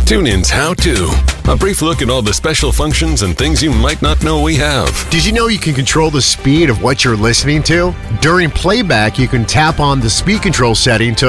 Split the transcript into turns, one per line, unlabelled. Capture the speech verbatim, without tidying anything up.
TuneIn's How To. A brief look at all the special functions and things you might not know we have.
Did you know you can control the speed of what you're listening to? During playback, you can tap on the speed control setting to